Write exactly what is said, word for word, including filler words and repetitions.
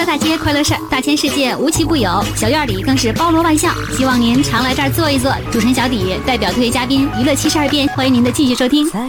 乐大街快乐事儿，大千世界无奇不有，小院里更是包罗万象。希望您常来这儿坐一坐。主持人小底代表特约嘉宾娱乐七十二变，欢迎您的继续收听。